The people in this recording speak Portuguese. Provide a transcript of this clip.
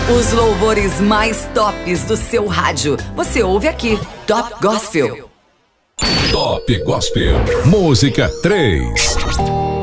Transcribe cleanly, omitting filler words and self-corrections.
Os louvores mais tops do seu rádio. Você ouve aqui, Top Gospel. Top Gospel. Música 3.